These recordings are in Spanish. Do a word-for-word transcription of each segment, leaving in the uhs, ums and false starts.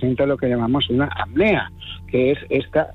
presenta lo que llamamos una apnea, que es esta,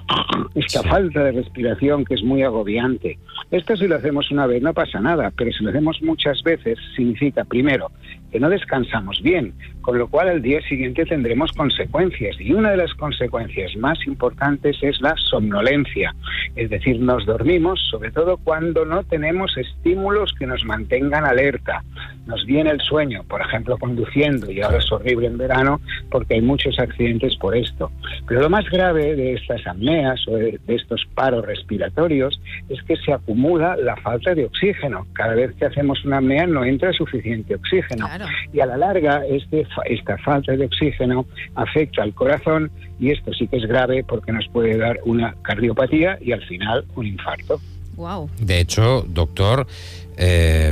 esta Sí. falta de respiración que es muy agobiante. Esto si lo hacemos una vez no pasa nada, pero si lo hacemos muchas veces significa, primero, que no descansamos bien, con lo cual al día siguiente tendremos consecuencias. Y una de las consecuencias más importantes es la somnolencia. Es decir, nos dormimos, sobre todo cuando no tenemos estímulos que nos mantengan alerta. Nos viene el sueño, por ejemplo, conduciendo, y ahora es horrible en verano porque hay muchos accidentes por esto. Pero lo más grave de estas apneas o de, de estos paros respiratorios es que se acumula la falta de oxígeno. Cada vez que hacemos una apnea no entra suficiente oxígeno. Claro. Y a la larga este, esta falta de oxígeno afecta al corazón y esto sí que es grave porque nos puede dar una cardiopatía y al final un infarto. Wow. De hecho, doctor, eh,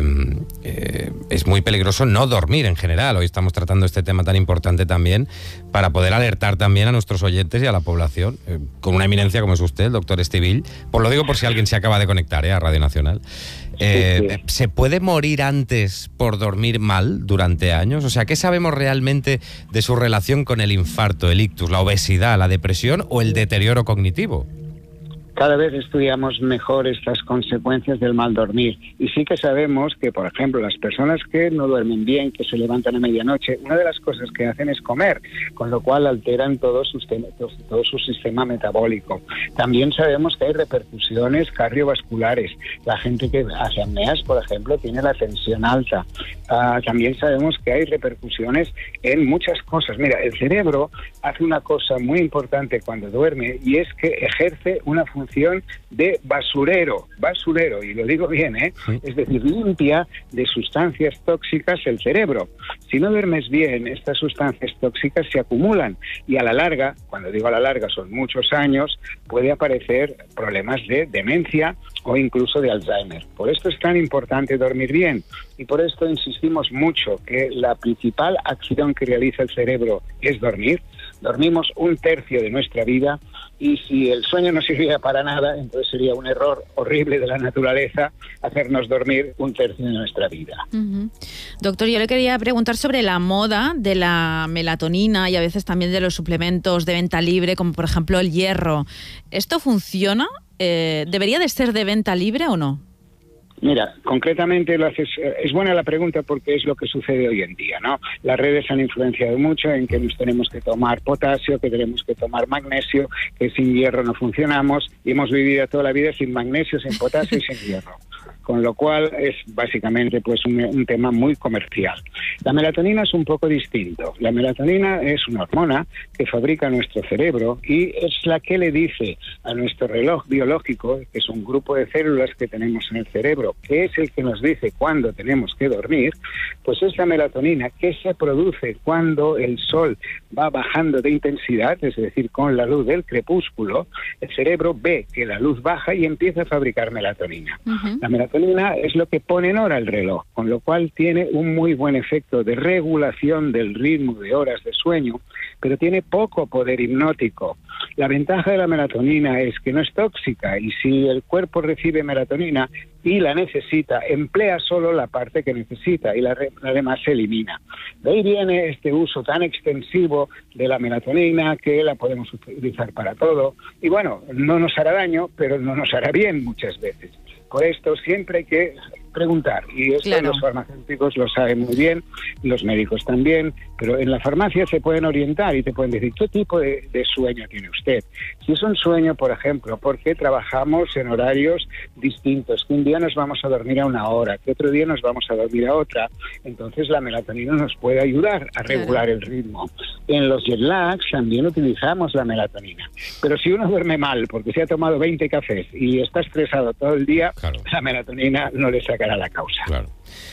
eh, es muy peligroso no dormir en general. Hoy estamos tratando este tema tan importante también para poder alertar también a nuestros oyentes y a la población, eh, con una eminencia como es usted, el doctor Estivill. Pues lo digo por si alguien se acaba de conectar eh, a Radio Nacional. Eh, Sí, sí. ¿Se puede morir antes por dormir mal durante años? O sea, ¿qué sabemos realmente de su relación con el infarto, el ictus, la obesidad, la depresión o el deterioro cognitivo? Cada vez estudiamos mejor estas consecuencias del mal dormir y sí que sabemos que, por ejemplo, las personas que no duermen bien, que se levantan a medianoche, una de las cosas que hacen es comer, con lo cual alteran todo su, todo su sistema metabólico. También sabemos que hay repercusiones cardiovasculares. La gente que hace apneas, por ejemplo, tiene la tensión alta. Uh, también sabemos que hay repercusiones en muchas cosas. Mira, el cerebro hace una cosa muy importante cuando duerme y es que ejerce una función de basurero, basurero, y lo digo bien, ¿eh? Sí. Es decir, limpia de sustancias tóxicas el cerebro. Si no duermes bien, estas sustancias tóxicas se acumulan y a la larga, cuando digo a la larga son muchos años, puede aparecer problemas de demencia o incluso de Alzheimer. Por esto es tan importante dormir bien y por esto insistimos mucho que la principal acción que realiza el cerebro es dormir. Dormimos un tercio de nuestra vida y si el sueño no sirviera para nada, entonces sería un error horrible de la naturaleza hacernos dormir un tercio de nuestra vida. Uh-huh. Doctor, yo le quería preguntar sobre la moda de la melatonina y a veces también de los suplementos de venta libre, como por ejemplo el hierro. ¿Esto funciona? Eh, ¿Debería de ser de venta libre o no? Mira, concretamente lo haces, es buena la pregunta porque es lo que sucede hoy en día, ¿no? Las redes han influenciado mucho en que nos tenemos que tomar potasio, que tenemos que tomar magnesio, que sin hierro no funcionamos y hemos vivido toda la vida sin magnesio, sin potasio y sin hierro. Con lo cual es básicamente pues un, un tema muy comercial. La melatonina es un poco distinto. La melatonina es una hormona que fabrica nuestro cerebro y es la que le dice a nuestro reloj biológico, que es un grupo de células que tenemos en el cerebro, que es el que nos dice cuándo tenemos que dormir, pues es la melatonina que se produce cuando el sol va bajando de intensidad, es decir, con la luz del crepúsculo, el cerebro ve que la luz baja y empieza a fabricar melatonina. Uh-huh. La melatonina es lo que pone en hora el reloj, con lo cual tiene un muy buen efecto de regulación del ritmo de horas de sueño, pero tiene poco poder hipnótico. La ventaja de la melatonina es que no es tóxica y si el cuerpo recibe melatonina y la necesita, emplea solo la parte que necesita y la, la demás se elimina. De ahí viene este uso tan extensivo de la melatonina que la podemos utilizar para todo y bueno, no nos hará daño, pero no nos hará bien muchas veces. Por esto siempre hay que preguntar, y esto claro. Los farmacéuticos lo saben muy bien, los médicos también, pero en la farmacia se pueden orientar y te pueden decir qué tipo de, de sueño tiene usted. Si es un sueño, por ejemplo, porque trabajamos en horarios distintos, que un día nos vamos a dormir a una hora, que otro día nos vamos a dormir a otra, entonces la melatonina nos puede ayudar a regular claro. el ritmo. En los jet lags también utilizamos la melatonina, pero si uno duerme mal porque se ha tomado veinte cafés y está estresado todo el día, claro. la melatonina no le saca a la causa. Claro.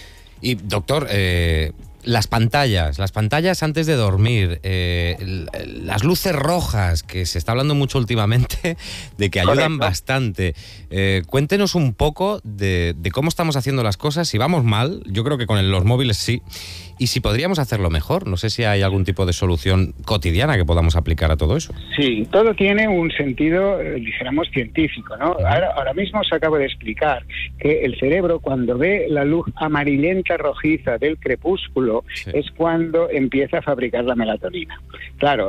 Y doctor, eh, las pantallas, las pantallas antes de dormir, eh, las luces rojas, que se está hablando mucho últimamente, de que ayudan Correcto. bastante. Eh, cuéntenos un poco de, de cómo estamos haciendo las cosas, si vamos mal, yo creo que con los móviles sí, y si podríamos hacerlo mejor. No sé si hay algún tipo de solución cotidiana que podamos aplicar a todo eso. Sí, todo tiene un sentido, eh, dijéramos, científico, ¿no? Ahora, ahora mismo os acabo de explicar que el cerebro, cuando ve la luz amarillenta rojiza del crepúsculo, sí. es cuando empieza a fabricar la melatonina. Claro,